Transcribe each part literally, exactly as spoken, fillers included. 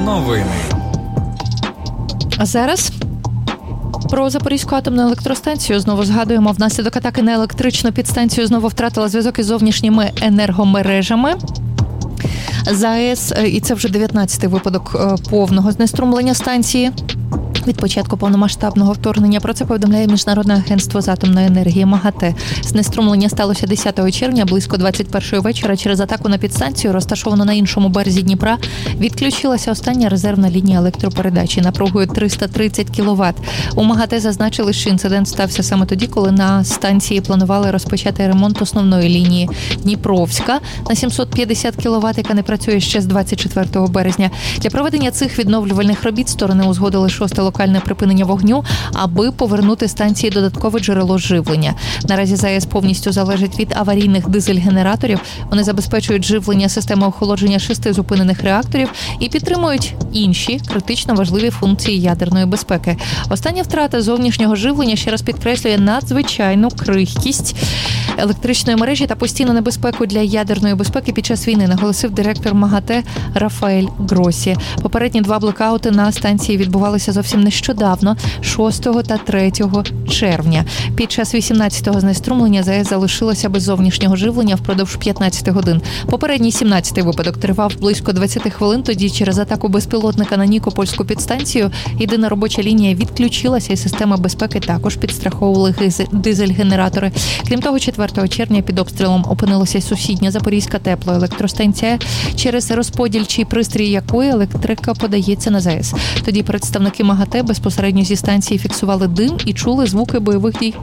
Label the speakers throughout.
Speaker 1: Новини.
Speaker 2: А зараз про Запорізьку атомну електростанцію знову згадуємо. Внаслідок атаки на електричну підстанцію знову втратила зв'язок із зовнішніми енергомережами. ЗАЕС, і це вже дев'ятнадцятий випадок повного знеструмлення станції від початку повномасштабного вторгнення. Про це повідомляє Міжнародне агентство з атомної енергії МАГАТЕ. Знеструмлення сталося десятого червня близько двадцять першої вечора. Через атаку на підстанцію, розташовану на іншому березі Дніпра, відключилася остання резервна лінія електропередачі напругою триста тридцять кіловат. У МАГАТЕ зазначили, що інцидент стався саме тоді, коли на станції планували розпочати ремонт основної лінії Дніпровська на сімсот п'ятдесят кіловат, яка не працює ще з двадцять четвертого березня. Для проведення цих відновлювальних робіт сторони узгодили шосте локальне припинення вогню, аби повернути станції додаткове джерело живлення. Наразі ЗАЕС повністю залежить від аварійних дизель-генераторів. Вони забезпечують живлення системи охолодження шести зупинених реакторів і підтримують інші критично важливі функції ядерної безпеки. Остання втрата зовнішнього живлення ще раз підкреслює надзвичайну крихкість електричної мережі та постійну небезпеку для ядерної безпеки під час війни, наголосив директор МАГАТЕ Рафаель Гросі. Попередні два блекаути на станції відбувалися зовсім нещодавно, шостого та третього червня. Під час вісімнадцятого знеструмлення ЗАЕС залишилося без зовнішнього живлення впродовж п'ятнадцяти годин. Попередній сімнадцятий випадок тривав близько двадцяти хвилин, тоді через атаку безпілотника на Нікопольську підстанцію єдина робоча лінія відключилася і системи безпеки також підстраховували дизель-генератори. Крім того, четвертого червня під обстрілом опинилася сусідня Запорізька теплоелектростанція, через розподільчий пристрій якої електрика подається на ЗАЕС. Тоді представники МАГАТЕ безпосередньо зі станції фіксували дим і чули звуки бойових дій.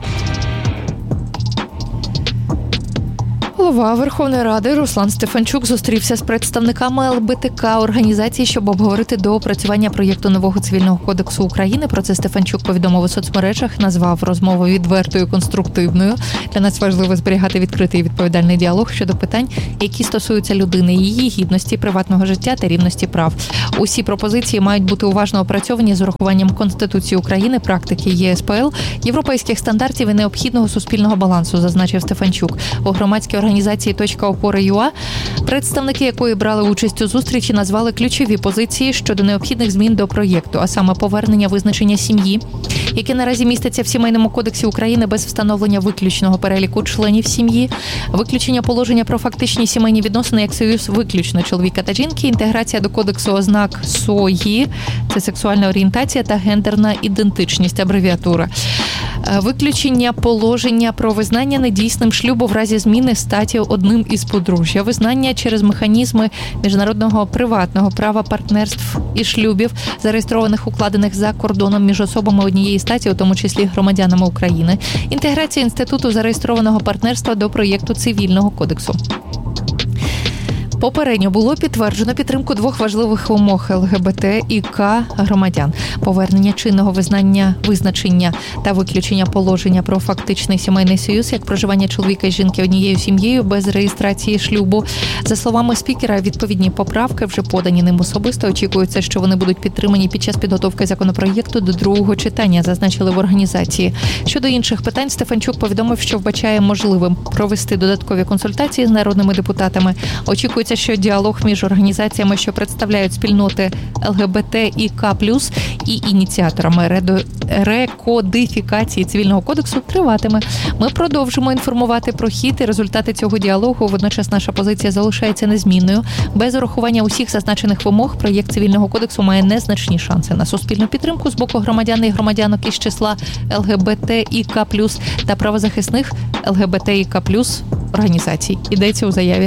Speaker 2: Голова Верховної Ради Руслан Стефанчук зустрівся з представниками ел ге бе те ка організацій, щоб обговорити доопрацювання проєкту нового Цивільного кодексу України. Про це Стефанчук повідомив у соцмережах, назвав розмову відвертою, конструктивною. Для нас важливо зберігати відкритий і відповідальний діалог щодо питань, які стосуються людини, її гідності, приватного життя та рівності прав. Усі пропозиції мають бути уважно опрацьовані з урахуванням Конституції України, практики є ес пе ел, європейських стандартів і необхідного суспільного балансу, зазначив Стефанчук. У громадській організації «Точка опори крапка ю а», представники якої брали участь у зустрічі, назвали ключові позиції щодо необхідних змін до проєкту, а саме повернення визначення сім'ї, яке наразі міститься в Сімейному кодексі України без встановлення виключного переліку членів сім'ї, виключення положення про фактичні сімейні відносини як союз виключно чоловіка та жінки, інтеграція до кодексу ознак СОГІ, це сексуальна орієнтація та гендерна ідентичність, абревіатура. Виключення положення про визнання недійсним шлюбу в разі зміни статі одним із подружжя, визнання через механізми міжнародного приватного права партнерств і шлюбів, зареєстрованих, укладених за кордоном між особами однієї статі, у тому числі громадянами України, інтеграція інституту зареєстрованого партнерства до проєкту Цивільного кодексу. Попередньо було підтверджено підтримку двох важливих вимог ел ге бе те і ка громадян: повернення чинного визнання, визначення та виключення положення про фактичний сімейний союз як проживання чоловіка і жінки однією сім'єю без реєстрації шлюбу. За словами спікера, відповідні поправки вже подані ним особисто. Очікується, що вони будуть підтримані під час підготовки законопроєкту до другого читання, зазначили в організації. Щодо інших питань, Стефанчук повідомив, що вбачає можливим провести додаткові консультації з народними депутатами. Очікується, що діалог між організаціями, що представляють спільноти ел ге бе те і ка плюс, і ініціаторами рекодифікації Цивільного кодексу триватиме. Ми продовжимо інформувати про хід і результати цього діалогу. Водночас наша позиція залишається незмінною. Без урахування усіх зазначених вимог проєкт Цивільного кодексу має незначні шанси на суспільну підтримку з боку громадян і громадянок із числа ел ге бе те і ка плюс та правозахисних ел ге бе те і ка плюс організацій. Йдеться у заяві.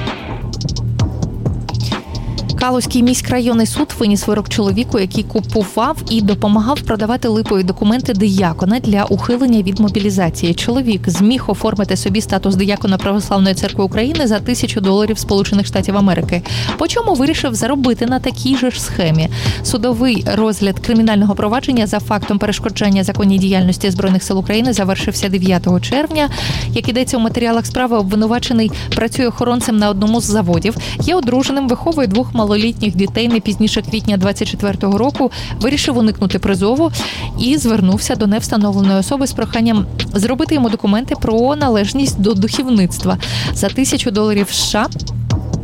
Speaker 2: Калузький міськрайонний суд виніс вирок чоловіку, який купував і допомагав продавати липові документи диякона для ухилення від мобілізації. Чоловік зміг оформити собі статус диякона Православної церкви України за тисячу доларів Сполучених Штатів Америки. По чому вирішив заробити на такій же ж схемі. Судовий розгляд кримінального провадження за фактом перешкоджання законній діяльності Збройних сил України завершився дев'ятого червня. Як ідеться у матеріалах справи, обвинувачений працює охоронцем на одному з заводів, є одруженим, виховує двох малолітніх дітей. Не пізніше квітня двадцять четвертого року вирішив уникнути призову і звернувся до невстановленої особи з проханням зробити йому документи про належність до духовництва. За тисячу доларів США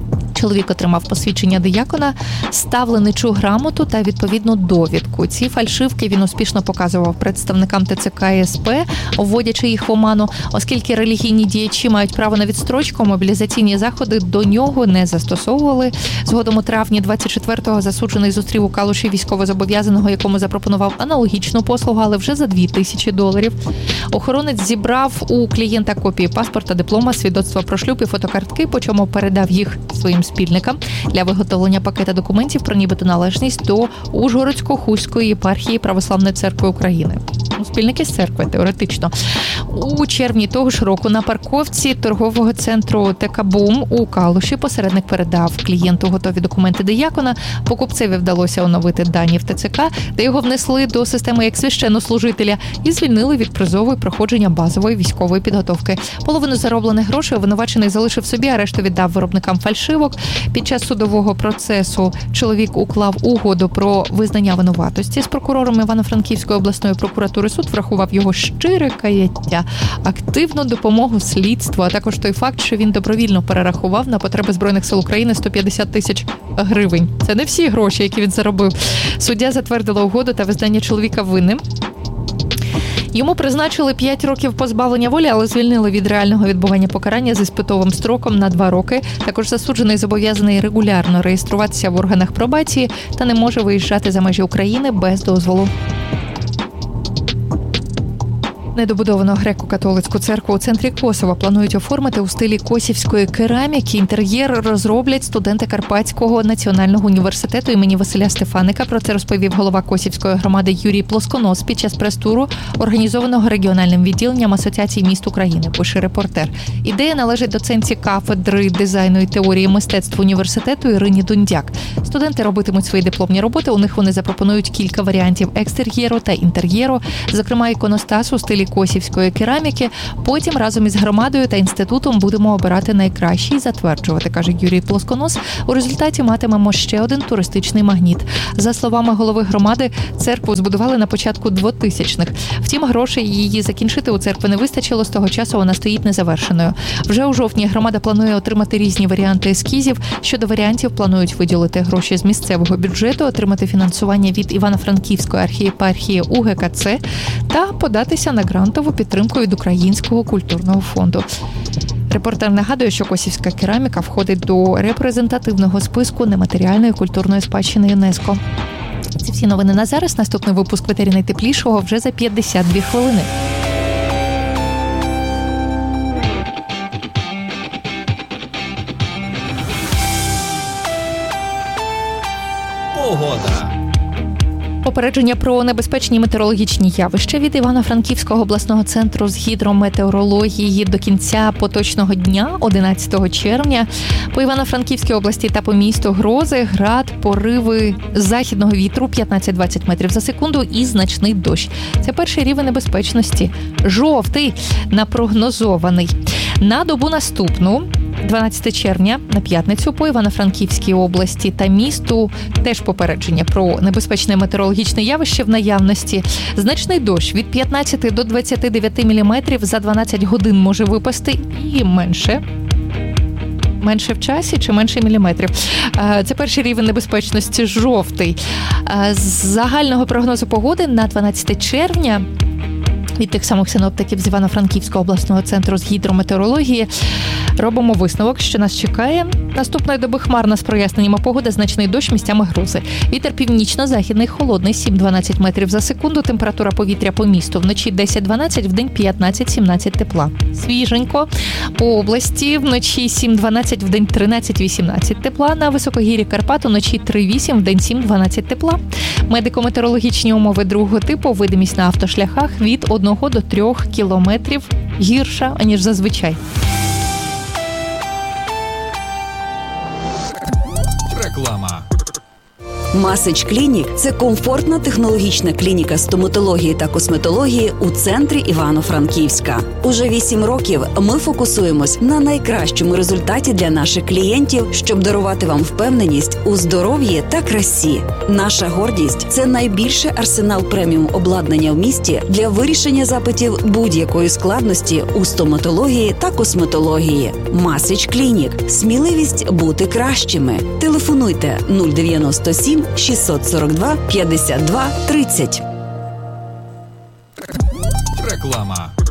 Speaker 2: Чоловік отримав посвідчення диякона, ставленичу грамоту та відповідну довідку. Ці фальшивки він успішно показував представникам ТЦК і СП, вводячи їх в оману, оскільки релігійні діячі мають право на відстрочку, мобілізаційні заходи до нього не застосовували. Згодом у травні двадцять четвертого засуджений зустрів у Калуші військовозобов'язаного, якому запропонував аналогічну послугу, але вже за дві тисячі доларів. Охоронець зібрав у клієнта копії паспорта, диплома, свідоцтва про шлюб і фотокартки, по чому передав їх своїм спільникам для виготовлення пакета документів про нібито належність до Ужгородсько-Хуської єпархії Православної церкви України. Спільники з церкви, теоретично. У червні того ж року на парковці торгового центру «Текабум» у Калуші посередник передав клієнту готові документи диякона. Покупцеві вдалося оновити дані в ТЦК, де його внесли до системи як священнослужителя і звільнили від призову і проходження базової військової підготовки. Половину зароблених грошей обвинувачений залишив собі, а решту віддав виробникам фальшивок. Під час судового процесу чоловік уклав угоду про визнання винуватості з прокурором Івано-Франківської обласної прокуратури. Суд врахував його щире каяття, активну допомогу слідству, а також той факт, що він добровільно перерахував на потреби Збройних сил України сто п'ятдесят тисяч гривень. Це не всі гроші, які він заробив. Суддя затвердила угоду та визнання чоловіка винним. Йому призначили п'ять років позбавлення волі, але звільнили від реального відбування покарання з іспитовим строком на два роки. Також засуджений зобов'язаний регулярно реєструватися в органах пробації та не може виїжджати за межі України без дозволу. Недобудовану греко-католицьку церкву у центрі Косова планують оформити у стилі косівської кераміки. Інтер'єр розроблять студенти Карпатського національного університету імені Василя Стефаника. Про це розповів голова Косівської громади Юрій Плосконос під час прес-туру, організованого регіональним відділенням Асоціації міст України, пише репортер. Ідея належить доцентці кафедри дизайну і теорії мистецтв університету Ірині Дундяк. Студенти робитимуть свої дипломні роботи. У них вони запропонують кілька варіантів екстер'єру та інтер'єру, зокрема іконостас у стилі косівської кераміки. Потім разом із громадою та інститутом будемо обирати найкращі і затверджувати, каже Юрій Плосконос. У результаті матимемо ще один туристичний магніт. За словами голови громади, церкву збудували на початку двотисячних. Втім, грошей її закінчити у церкви не вистачило, з того часу вона стоїть незавершеною. Вже у жовтні громада планує отримати різні варіанти ескізів. Щодо варіантів, планують виділити гроші з місцевого бюджету, отримати фінансування від Івано-Франківської архієпархії УГКЦ та податися на грантову підтримку від Українського культурного фонду. Репортер нагадує, що косівська кераміка входить до репрезентативного списку нематеріальної культурної спадщини ЮНЕСКО. Це всі новини на зараз. Наступний випуск «Ветері найтеплішого» вже за п'ятдесят дві хвилини.
Speaker 1: Погода.
Speaker 2: Попередження про небезпечні метеорологічні явища від Івано-Франківського обласного центру з гідрометеорології до кінця поточного дня, одинадцятого червня. По Івано-Франківській області та по місту грози, град, пориви західного вітру п'ятнадцять-двадцять метрів за секунду і значний дощ. Це перший рівень небезпечності. Жовтий напрогнозований. На добу наступну, дванадцятого червня, на п'ятницю, по Івано-Франківській області та місту теж попередження про небезпечне метеорологічне явище в наявності. Значний дощ від п'ятнадцяти до двадцяти дев'яти міліметрів за дванадцять годин може випасти і менше. Менше в часі чи менше міліметрів. Це перший рівень небезпечності жовтий. З загального прогнозу погоди на дванадцяте червня від тих самих синоптиків з Івано-Франківського обласного центру з гідрометеорології робимо висновок, що нас чекає. Наступної доби хмарна з проясненнями погоди, значний дощ, місцями грози. Вітер північно-західний, холодний, сім-дванадцять метрів за секунду. Температура повітря по місту вночі десять-дванадцять, вдень п'ятнадцять-сімнадцять тепла. Свіженько. По області вночі сім-дванадцять, вдень тринадцять-вісімнадцять тепла. На високогір'ї Карпат вночі три-вісім, вдень сім-дванадцять тепла. Медико-метеорологічні умови другого типу, видимість на автошляхах від одного до трьох кілометрів гірша, аніж зазвичай.
Speaker 1: Реклама. Масич Клінік – це комфортна технологічна клініка стоматології та косметології у центрі Івано-Франківська. Уже вісім років ми фокусуємось на найкращому результаті для наших клієнтів, щоб дарувати вам впевненість у здоров'ї та красі. Наша гордість – це найбільший арсенал преміум обладнання в місті для вирішення запитів будь-якої складності у стоматології та косметології. Масич Клінік. Сміливість бути кращими. Телефонуйте нуль дев'яносто сім шістсот сорок два п'ятдесят два тридцять.
Speaker 3: Реклама.